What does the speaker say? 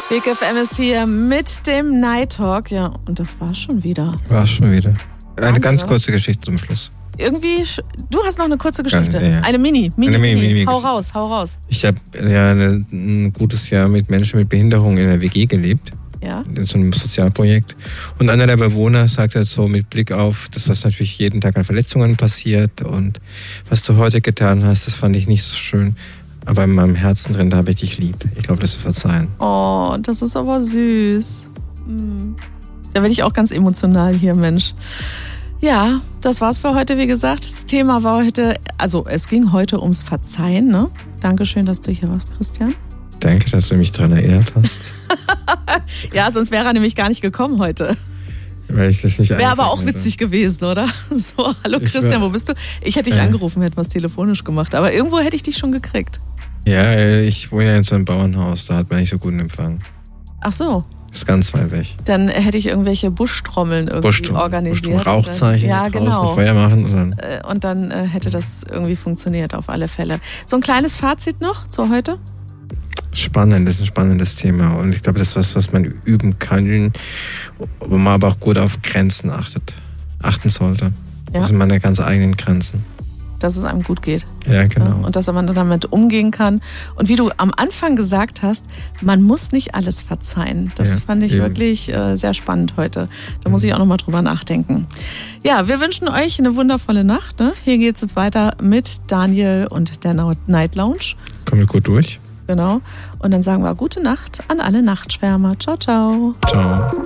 Big FM ist hier mit dem Night Talk. Ja, und das war schon wieder. Eine ganz kurze Geschichte zum Schluss. Irgendwie, du hast noch eine kurze Geschichte. Ja. Eine Mini. Hau raus. Ich habe ja ein gutes Jahr mit Menschen mit Behinderung in der WG gelebt. Ja. In so einem Sozialprojekt. Und einer der Bewohner sagt halt so mit Blick auf das, was natürlich jeden Tag an Verletzungen passiert und was du heute getan hast, das fand ich nicht so schön. Aber in meinem Herzen drin, da habe ich dich lieb. Ich glaube, das zu verzeihen. Oh, das ist aber süß. Da werde ich auch ganz emotional hier, Mensch. Ja, das war's für heute, wie gesagt. Das Thema war heute, also es ging heute ums Verzeihen, ne? Dankeschön, dass du hier warst, Christian. Danke, dass du mich daran erinnert hast. Ja, sonst wäre er nämlich gar nicht gekommen heute. Weil ich das nicht wäre aber auch witzig gewesen, oder? So, hallo Christian, wo bist du? Ich hätte dich angerufen, hätten wir es telefonisch gemacht. Aber irgendwo hätte ich dich schon gekriegt. Ja, ich wohne ja in so einem Bauernhaus, da hat man nicht so guten Empfang. Ach so. Das ist ganz weit weg. Dann hätte ich irgendwelche Buschtrommeln irgendwie organisiert. Rauchzeichen, ja, genau. Feuer machen. Und dann hätte das irgendwie funktioniert, auf alle Fälle. So ein kleines Fazit noch zu heute? Spannend, das ist ein spannendes Thema. Und ich glaube, das ist was man üben kann, wo man aber auch gut auf Grenzen achten sollte. Ja. Das sind meine ganz eigenen Grenzen. Dass es einem gut geht. Ja, genau. Und dass man damit umgehen kann. Und wie du am Anfang gesagt hast, man muss nicht alles verzeihen. Das fand ich wirklich sehr spannend heute. Da muss ich auch nochmal drüber nachdenken. Ja, wir wünschen euch eine wundervolle Nacht. Ne? Hier geht es jetzt weiter mit Daniel und der Night Lounge. Kommt gut durch. Genau. Und dann sagen wir gute Nacht an alle Nachtschwärmer. Ciao, ciao. Ciao.